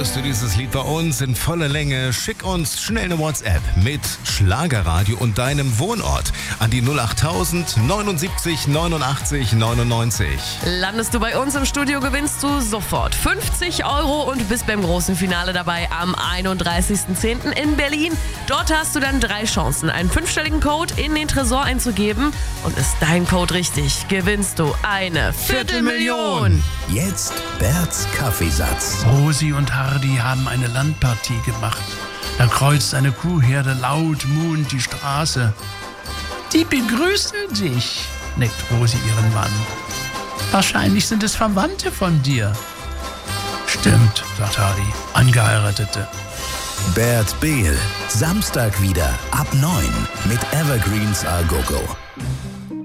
hörst du dieses Lied bei uns in voller Länge, schick uns schnell eine WhatsApp mit Schlagerradio und deinem Wohnort an die 08000 79 89 99. Landest du bei uns im Studio, gewinnst du sofort 50 € und bist beim großen Finale dabei am 31.10. in Berlin. Dort hast du dann 3 Chancen, einen 5-stelligen Code in den Tresor einzugeben. Und ist dein Code richtig, gewinnst du eine Viertelmillion. Jetzt Berts Kaffeesatz. Rosi und Hardy haben eine Landpartie gemacht. Da kreuzt eine Kuhherde laut muhend die Straße. Die begrüßen dich, neckt Rosi ihren Mann. Wahrscheinlich sind es Verwandte von dir. Stimmt, sagt Hardy, Angeheiratete. Bert Behl, Samstag wieder ab 9 mit Evergreens A Go Go.